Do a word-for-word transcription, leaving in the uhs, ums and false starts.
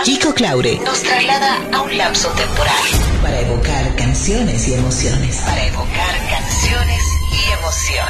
Chico Claure nos traslada a un lapso temporal para evocar canciones y emociones. Para evocar canciones y emociones.